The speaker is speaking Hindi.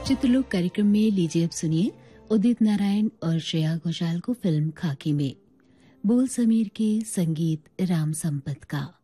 चित्रलोक कार्यक्रम में लीजिए अब सुनिए उदित नारायण और श्रेया घोषाल को फिल्म खाकी में बोल समीर के संगीत राम संपत का।